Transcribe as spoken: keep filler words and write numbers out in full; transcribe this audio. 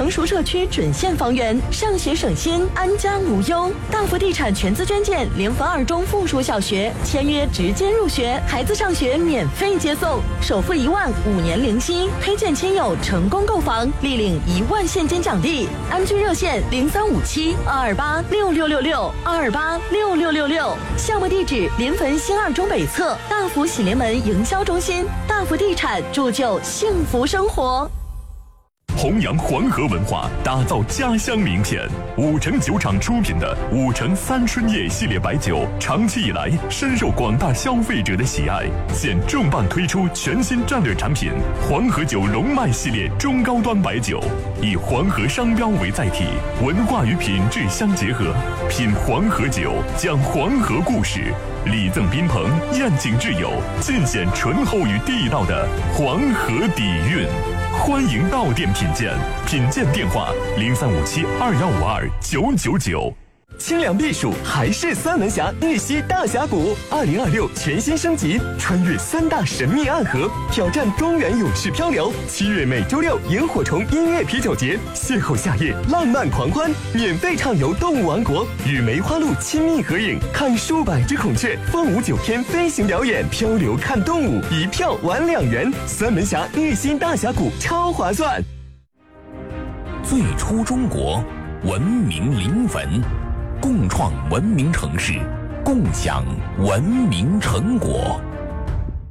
成熟社区准现房源，上学省心，安家无忧。大福地产全资捐建临汾二中附属小学，签约直接入学，孩子上学免费接送，首付一万，五年零息，推荐亲友成功购房，立领一万现金奖励。安居热线零三五七二二八六六六六二二八六六六六，项目地址临汾新二中北侧大福喜临门营销中心。大福地产铸就幸福生活。 弘扬黄河文化，打造家乡名片。五城酒厂出品的五城三春叶系列白酒，长期以来深受广大消费者的喜爱。现重磅推出全新战略产品黄河酒龙脉系列中高端白酒，以黄河商标为载体，文化与品质相结合，品黄河酒，讲黄河故事，礼赠宾朋，宴请挚友，尽显醇厚与地道的黄河底蕴。欢迎到店品鉴，品鉴电话零三五七二幺五二九九九。 清凉避暑还是三门峡日西大峡谷，二零二六全新升级，穿越三大神秘暗河，挑战中原勇士漂流。七月每周六萤火虫音乐啤酒节，邂逅夏夜浪漫狂欢，免费畅游动物王国，与梅花鹿亲密合影，看数百只孔雀，凤舞九天飞行表演，漂流看动物，一票玩两元。三门峡日西大峡谷超划算。 最初中国，文明临汾。共创文明城市，共享文明成果。